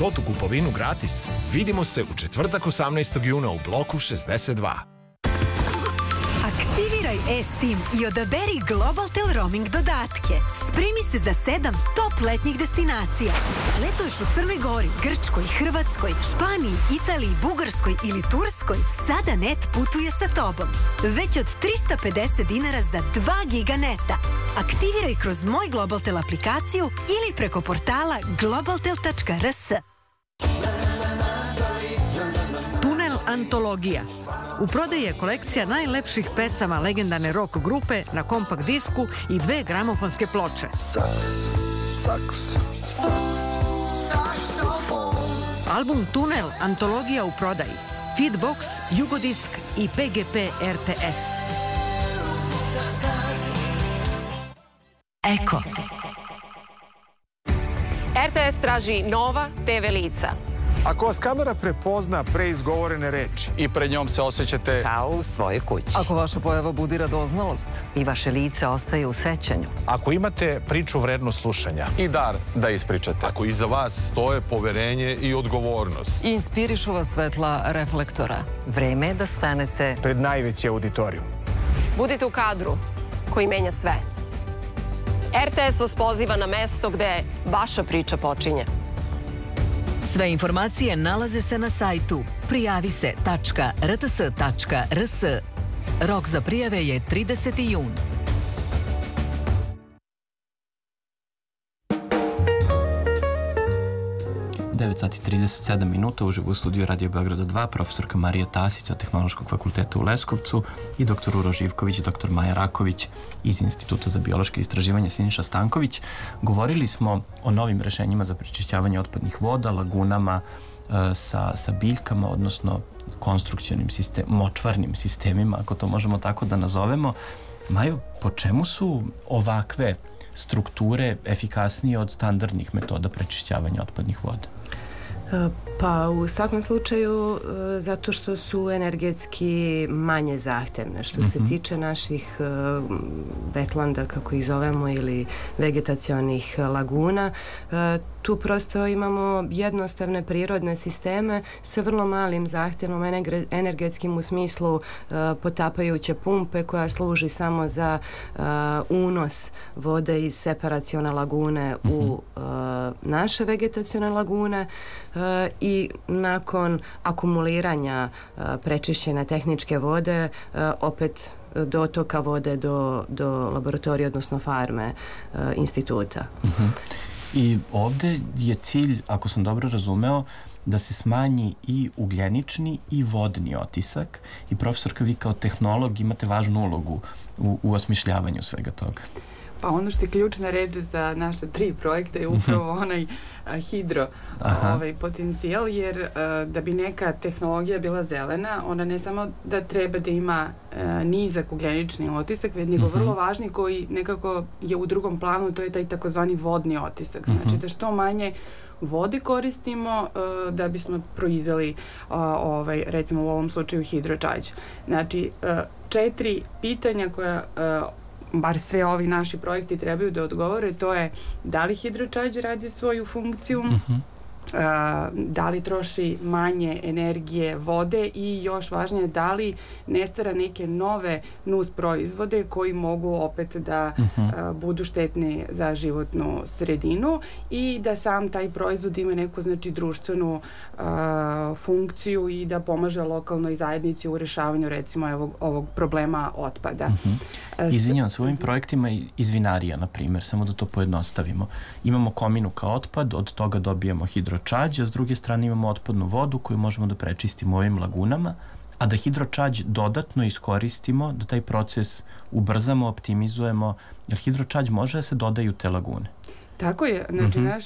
100 kupovinu gratis. Vidimo se u četvrtak 18. juna u bloku 62. Aktiviraj eSIM i odaberi Globaltel roaming dodatke. Spremi se za 7 top letnjih destinacija. Letuješ u Crnoj Gori, Grčkoj, Hrvatskoj, Španiji, Italiji, Bugarskoj ili Turskoj? Sada net putuje sa tobom. Već od 350 dinara za 2 giga neta. Aktiviraj kroz Moj Globaltel aplikaciju ili preko portala globaltel.rs. Tunel Antologija. U prodaji je kolekcija najlepših pesama legendarne rock grupe na kompakt disku i 2 gramofonske ploče. Album Tunel Antologija u prodaji. Feedbox, Jugodisk i PGP RTS. Eko. RTS traži nova TV lica. Ako vas kamera prepozna preizgovorene reči i pred njom se osjećate kao u svojoj kući. Ako vaša pojava budi radoznalost I vaše lice ostaje u sećanju. Ako imate priču vrednu slušanja i dar da ispričate. Ako iza vas stoje poverenje i odgovornost. I inspirišu vas svetla reflektora. Vreme je da stanete pred najveći auditorijum. Budite u kadru koji menja sve. RTS vas poziva na mesto gde vaša priča počinje. Sve informacije nalaze se na sajtu prijavise.rts.rs. Rok za prijave je 30. jun. 9 sati 37 minuta, uživo u studiju Radio Beograda 2, profesorka Marija Tasić Tehnološkog fakulteta u Leskovcu i doktor Uroš Živković i doktor Maja Raković iz Instituta za biološke istraživanja Siniša Stanković. Govorili smo o novim rešenjima za prečišćavanje otpadnih voda, lagunama sa biljkama, odnosno konstrukcionim močvarnim sistemima, ako to možemo tako da nazovemo. Majo, po čemu su ovakve strukture efikasnije od standardnih metoda prečišćavanja otpadnih voda? Pa u svakom slučaju zato što su energetski manje zahtevne. Što se tiče naših vetlanda, kako ih zovemo, ili vegetacionih laguna, tu prosto imamo jednostavne prirodne sisteme sa vrlo malim zahtjevom energetskim, u smislu potapajuće pumpe koja služi samo za unos vode iz separacione lagune u naše vegetacione lagune i nakon akumuliranja prečišćene tehničke vode opet dotoka vode do laboratorija, odnosno farme instituta. I ovde je cilj, ako sam dobro razumeo, da se smanji i ugljenični i vodni otisak. I profesorka, vi kao tehnolog imate važnu ulogu u osmišljavanju svega toga. Pa ono što je ključna reč za naše 3 projekta je upravo onaj hidro potencijal, jer da bi neka tehnologija bila zelena, ona ne samo da treba da ima nizak ugljenični otisak, već nego vrlo važni koji nekako je u drugom planu, to je taj takozvani vodni otisak. Znači da što manje vode koristimo da bismo proizveli, recimo u ovom slučaju, hidročađ. Znači 4 pitanja koja bar sve ovi naši projekti trebaju da odgovore, to je da li hidročađ radi svoju funkciju, da li troši manje energije vode i još važnije, da li ne stvara neke nove nus proizvode koji mogu opet da budu štetni za životnu sredinu i da sam taj proizvod ima neku, znači, društvenu funkciju i da pomaže lokalnoj zajednici u rešavanju, recimo, ovog problema otpada. Izvinjavam se, u ovim projektima iz vinarija, na primjer, samo da to pojednostavimo. Imamo kominu kao otpad, od toga dobijemo hidročađ, a s druge strane imamo otpadnu vodu koju možemo da prečistimo u ovim lagunama, a da hidročađ dodatno iskoristimo, da taj proces ubrzamo, optimizujemo, jer hidročađ može da se dodaje u te lagune. Tako je, znači naš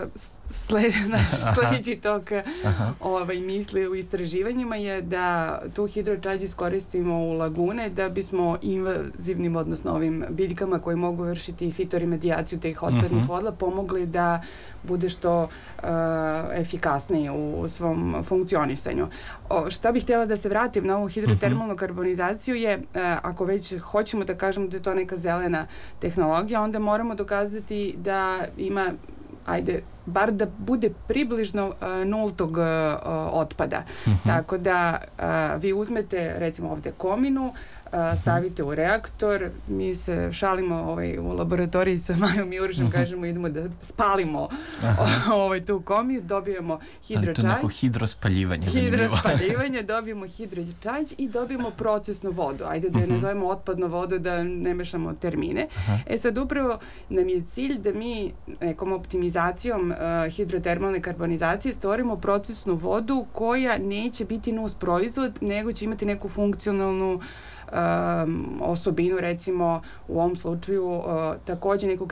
sljedeći tok misli u istraživanjima je da tu hidročađ iskoristimo u lagune da bismo invazivnim, odnosno ovim biljkama koji mogu vršiti fitoremedijaciju teh otpadnih voda pomogli da bude što efikasniji u svom funkcionisanju. Šta bih htjela da se vratim na ovu hidrotermalnu karbonizaciju je, ako već hoćemo da kažemo da je to neka zelena tehnologija, onda moramo dokazati da ima ajde, bar da bude približno nultog otpada. Tako da vi uzmete, recimo ovde kominu, stavite u reaktor, mi se šalimo u laboratoriji sa Majom i Urošem, kažemo idemo da spalimo tu komiju, dobijemo hidročađ. Ali to je neko hidrospaljivanje, zanimljivo. Hidrospaljivanje, dobijemo hidročađ i dobijemo procesnu vodu. Ajde da je nazovemo otpadnu vodu, da ne mešamo termine. Sad upravo nam je cilj da mi nekom optimizacijom hidrotermalne karbonizacije stvorimo procesnu vodu koja neće biti nus proizvod, nego će imati neku funkcionalnu osobinu, recimo u ovom slučaju takođe nekog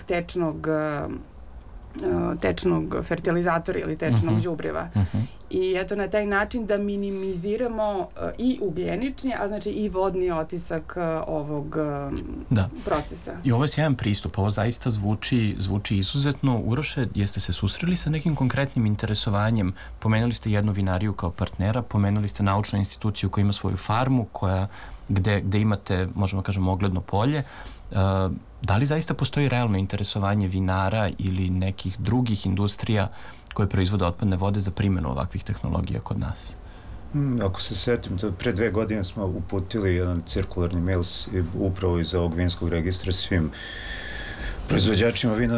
tečnog fertilizatora ili tečnog đubriva. I eto na taj način da minimiziramo i ugljenični, a znači i vodni otisak ovog procesa. I ovo je sjajan pristup, ovo zaista zvuči izuzetno. Uroše, jeste se susreli sa nekim konkretnim interesovanjem? Pomenuli ste jednu vinariju kao partnera, pomenuli ste naučnu instituciju koja ima svoju farmu, gde imate, možemo kažemo, ogledno polje. Da li zaista postoji realno interesovanje vinara ili nekih drugih industrija koje proizvode otpadne vode za primjenu ovakvih tehnologija kod nas? Ako se setim, pre 2 godine smo uputili jedan cirkularni mail upravo iz ovog vinskog registra svim proizvođačima vina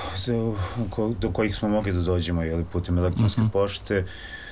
do kojih smo mogli da dođemo putem elektronske pošte.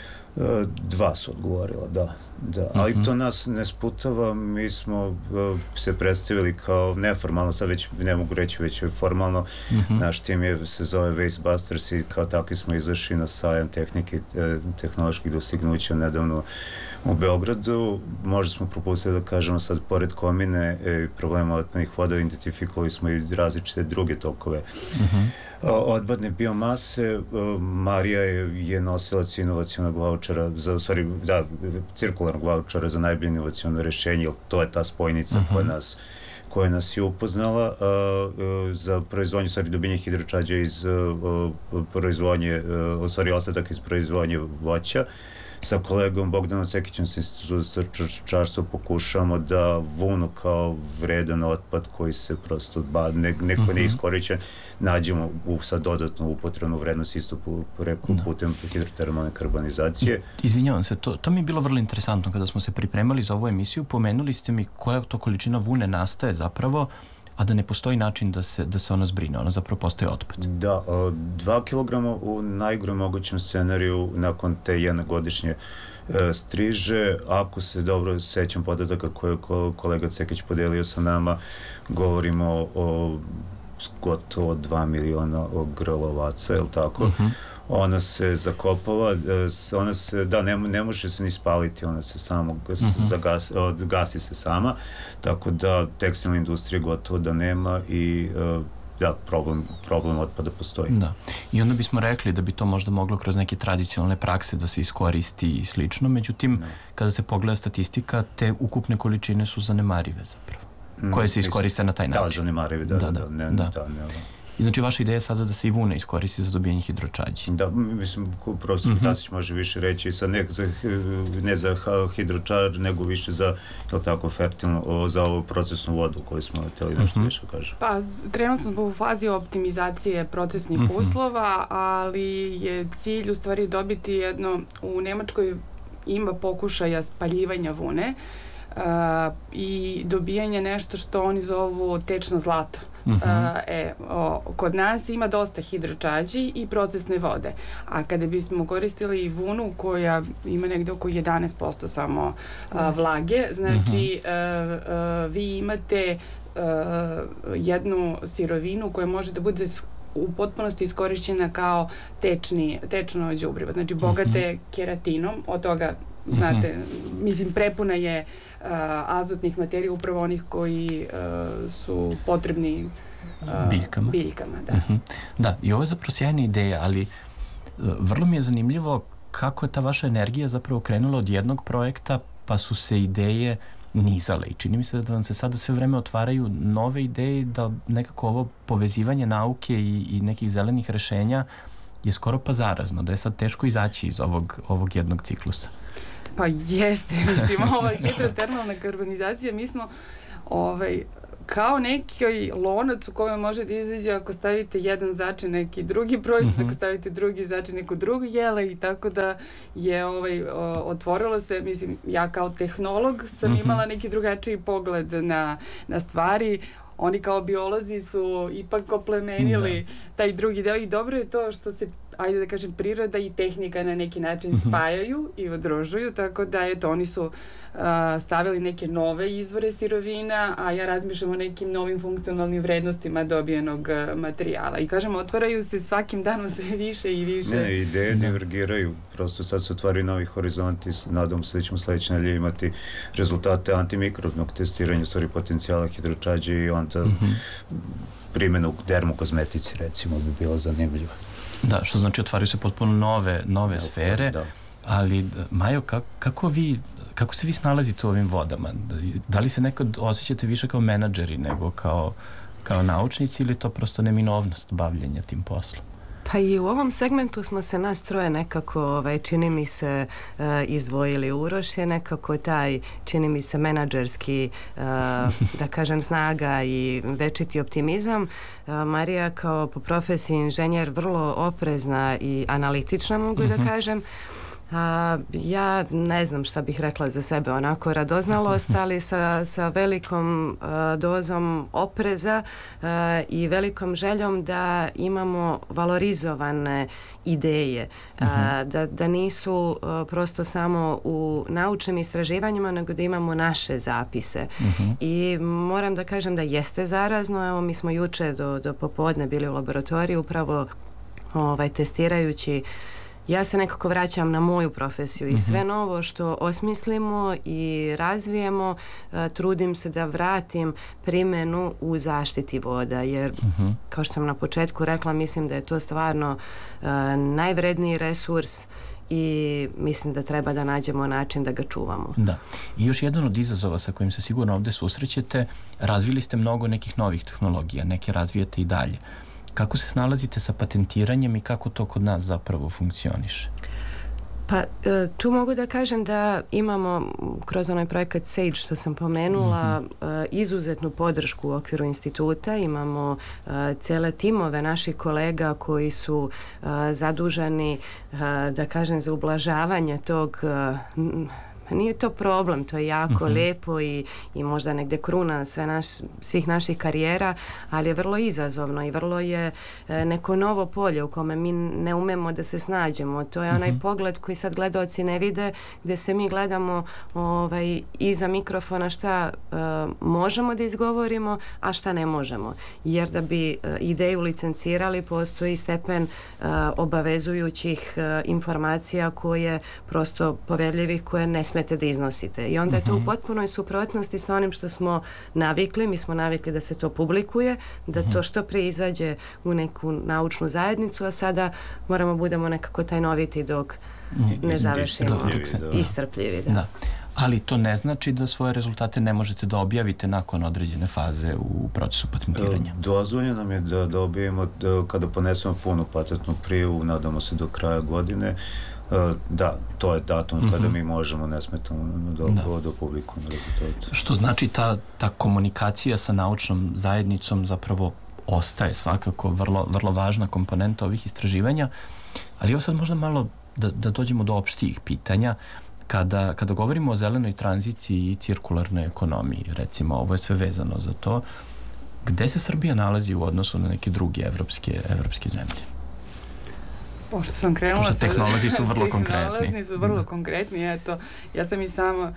2 su odgovorila, da. Ali to nas ne sputava, mi smo se predstavili kao neformalno, sad već ne mogu reći, već formalno, naš tim se zove Waste Busters i kao takvi smo izašli na sajam tehnike i tehnoloških dostignuća nedavno u Beogradu. Možda smo propustili da kažemo sad, pored komine i problema otpadnih voda, identifikovali smo i različite druge tokove odpadne biomase. Marija je nosilac inovacionog vaučera, cirkularnog vaučera za najbolje inovaciono rešenje, jer to je ta spojnica koja nas je upoznala za proizvodnju, dobijenje hidročađa iz proizvodnje, ostatak iz proizvodnje voća. Sa kolegom Bogdanom Cekićem sa Instituta za stočarstvo pokušavamo da vunu kao vredan otpad koji se prosto neko neiskorišćen nađemo sa dodatnu upotrebnu vrednost isto putem hidrotermalne karbonizacije. Izvinjavam se, to mi je bilo vrlo interesantno kada smo se pripremali za ovu emisiju. Pomenuli ste mi koja to količina vune nastaje zapravo, a da ne postoji način da se ona zbrine, ona zapravo postaje otpad. Da, 2 kilograma u najgorem mogućem scenariju nakon te jednogodišnje striže. Ako se dobro sećam podataka koje je kolega Cekić podelio sa nama, govorimo o gotovo 2 miliona grlovaca, je li tako? Ona se zakopava, ne može se ni spaliti, ona se samo gasi se sama, tako da tekstilna industrija gotovo da nema i da, problem otpada postoji. Da, i onda bismo rekli da bi to možda moglo kroz neke tradicionalne prakse da se iskoristi i slično, međutim, kada se pogleda statistika, te ukupne količine su zanemarive zapravo, koje se iskoriste na taj način. Da, zanemarive, da. I znači vaša ideja je sada da se i vuna iskoristi za dobijanje hidročađi. Da, mislim, profesor Tasić može više reći, ne za hidročađ, nego više za, fertilno, za ovu procesnu vodu koju smo htjeli nešto više kažem. Pa, trenutno smo u fazi optimizacije procesnih uslova, ali je cilj u stvari dobiti jedno, u Nemačkoj ima pokušaja spaljivanja vune i dobijanje nešto što oni zovu tečno zlato. Kod nas ima dosta hidročađi i procesne vode, a kada bismo koristili vunu koja ima negde oko 11% samo vlage, znači vi imate jednu sirovinu koja može da bude u potpunosti iskorišćena kao tečno đubrivo, znači bogate keratinom, od toga znate, mislim, prepuna je azotnih materija, upravo onih koji su potrebni biljkama. Da, i ovo je zapravo sjajna ideja, ali vrlo mi je zanimljivo kako je ta vaša energija zapravo krenula od jednog projekta, pa su se ideje nizale i čini mi se da vam se sada sve vreme otvaraju nove ideje, da nekako ovo povezivanje nauke i nekih zelenih rešenja je skoro pa zarazno, da je sad teško izaći iz ovog jednog ciklusa. Pa jeste, mislim, ova hidrotermalna karbonizacija, mi smo kao neki lonac u kojem može da izađe ako stavite jedan začin neki drugi proizvod, ako stavite drugi začin neko drugo jele i tako da je otvorilo se, mislim, ja kao tehnolog sam imala neki drugačiji pogled na stvari. Oni kao biolozi su ipak oplemenili taj drugi deo i dobro je to što se, ajde da kažem, priroda i tehnika na neki način spajaju i udružuju, tako da eto, oni su stavili neke nove izvore sirovina, a ja razmišljam o nekim novim funkcionalnim vrednostima dobijenog materijala. I kažem, otvaraju se svakim danom sve više i više. Ne, ideje divergiraju, prosto sad se otvaraju novi horizonti, nadam se da ćemo sledeće nedelje imati rezultate antimikrobnog testiranja, stvari potencijala hidročađe i onda primjena u dermokozmetici, recimo, bi bila zanimljiva. Da, što znači otvaraju se potpuno nove sfere, ali Majo, kako se vi snalazite u ovim vodama? Da li se nekad osjećate više kao menadžeri nego kao naučnici ili to prosto neminovnost bavljenja tim poslom? Pa i u ovom segmentu smo se nas troje nekako, čini mi se, izdvojili. Uroš je nekako taj, čini mi se, menadžerski, da kažem, snaga i večiti optimizam. Marija kao po profesiji inženjer vrlo oprezna i analitična, mogu da kažem. Ja ne znam šta bih rekla za sebe, onako radoznalost, ali sa velikom dozom opreza i velikom željom da imamo valorizovane ideje, da nisu prosto samo u naučnim istraživanjima, nego da imamo naše zapise. I moram da kažem da jeste zarazno. Evo, mi smo juče do popodne bili u laboratoriji upravo testirajući. Ja se nekako vraćam na moju profesiju i sve novo što osmislimo i razvijemo, trudim se da vratim primjenu u zaštiti voda, jer kao što sam na početku rekla, mislim da je to stvarno najvredniji resurs i mislim da treba da nađemo način da ga čuvamo. Da. I još jedan od izazova sa kojim se sigurno ovde susrećete, razvili ste mnogo nekih novih tehnologija, neke razvijete i dalje. Kako se snalazite sa patentiranjem i kako to kod nas zapravo funkcioniše? Pa tu mogu da kažem da imamo kroz onaj projekat SAGE što sam pomenula izuzetnu podršku u okviru instituta. Imamo cele timove naših kolega koji su zaduženi, da kažem, za ublažavanje tog nije to problem, to je jako lepo i možda negde kruna svih naših karijera, ali je vrlo izazovno i vrlo je neko novo polje u kome mi ne umemo da se snađemo. To je onaj pogled koji sad gledaoci ne vide, gde se mi gledamo iza mikrofona šta možemo da izgovorimo, a šta ne možemo. Jer da bi ideju licencirali, postoji stepen obavezujućih informacija koje prosto poverljivih, koje ne smete da iznosite. I onda je to u potpunoj suprotnosti sa onim što smo navikli. Mi smo navikli da se to publikuje, da to što pre izađe u neku naučnu zajednicu, a sada moramo budemo nekako tajnoviti dok ne završimo. Istrpljivi, da. Ali to ne znači da svoje rezultate ne možete da objavite nakon određene faze u procesu patentiranja. Dozvoljeno nam je da objavimo kada ponesemo punu patentnu prijavu, nadamo se do kraja godine. Da, to je datum kada mi možemo nesmetano da publikujemo rezultate. Što znači ta komunikacija sa naučnom zajednicom zapravo ostaje svakako vrlo važna komponenta ovih istraživanja, ali evo sad možda malo da dođemo do opštijih pitanja. Kada govorimo o zelenoj tranziciji i cirkularnoj ekonomiji, recimo, ovo je sve vezano za to, gde se Srbija nalazi u odnosu na neke druge evropske zemlje? Pošto sam krenula... Pošto tehnolozi su vrlo konkretni. Tehnolozi su vrlo konkretni, eto, ja sam i sama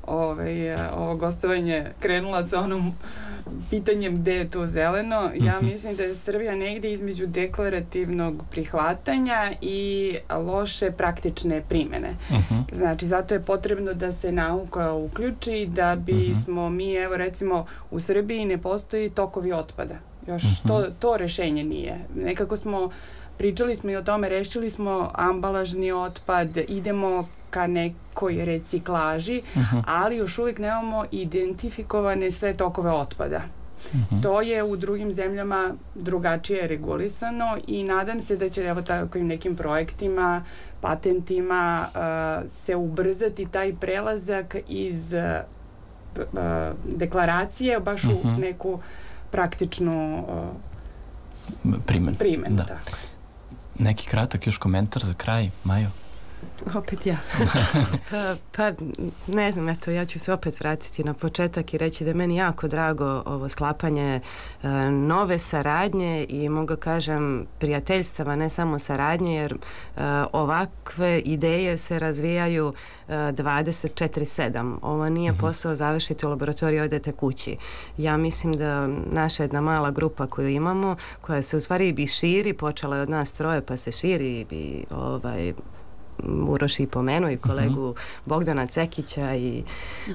ovo gostovanje krenula sa onom pitanjem gde je to zeleno. Ja mislim da je Srbija negde između deklarativnog prihvatanja i loše praktične primene. Znači, zato je potrebno da se nauka uključi, da bismo mi, evo recimo, u Srbiji ne postoji tokovi otpada. Još to rešenje nije. Nekako pričali smo i o tome, rešili smo ambalažni otpad, idemo ka nekoj reciklaži, ali još uvijek nemamo identifikovane sve tokove otpada. To je u drugim zemljama drugačije regulisano i nadam se da će evo takvim nekim projektima, patentima se ubrzati taj prelazak iz deklaracije baš u neku praktičnu primjenu. Da. Neki kratak još komentar za kraj, Majo? Opet ja. Pa ne znam, eto, ja ću se opet vratiti na početak i reći da je meni jako drago ovo sklapanje nove saradnje i mogu kažem prijateljstava, ne samo saradnje, jer ovakve ideje se razvijaju 24/7. Ovo nije posao završiti u laboratoriju, odete kući. Ja mislim da naša jedna mala grupa koju imamo, koja se u stvari bi širi, počela je od nas troje pa se širi i Uroš i pomenuo i kolegu Bogdana Cekića i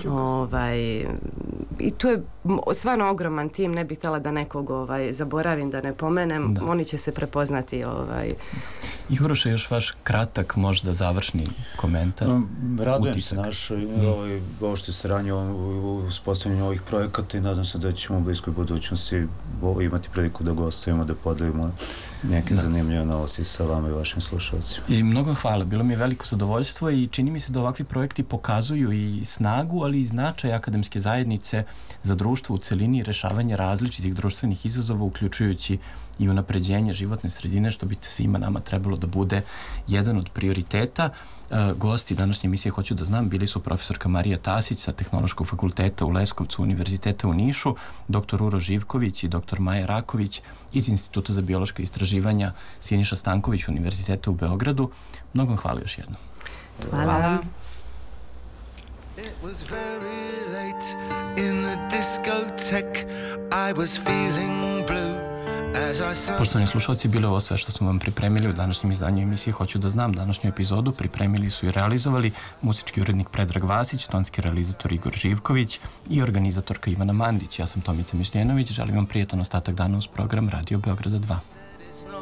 to je stvarno ogroman tim, ne bih htjela da nekog zaboravim, da ne pomenem, oni će se prepoznati. I Uroše, još vaš kratak možda završni komentar? Radujem se ovo što je saradnje u uspostavljanju ovih projekata i nadam se da ćemo u bliskoj budućnosti imati priliku da gostujemo, da podelimo neke zanimljive novosti sa vama i vašim slušalcima. I mnogo hvala, bilo mi je veliko zadovoljstvo i čini mi se da ovakvi projekti pokazuju i snagu, ali i značaj akademske zajednice za društvo u celini i rešavanje različitih društvenih izazova, uključujući i unapređenje životne sredine, što bi svima nama trebalo da bude jedan od prioriteta. Gosti današnje emisije Hoću da znam bili su profesorka Marija Tasić sa Tehnološkog fakulteta u Leskovcu, Univerziteta u Nišu, dr. Uroš Živković i dr. Maja Raković iz Instituta za biološka istraživanja Siniša Stanković Univerziteta u Beogradu. Mnogo vam hvala još jednom. Hvala. It was very late in the discotheque. I was feeling blue. Poštovani slušalci, bilo je ovo sve što smo vam pripremili u današnjem izdanju emisije Hoću da znam. Današnju epizodu pripremili su i realizovali muzički urednik Predrag Vasić, tonski realizator Igor Živković i organizatorka Ivana Mandić. Ja sam Tomica Mišljenović, želim vam prijetan ostatak dana uz program Radio Beograda 2.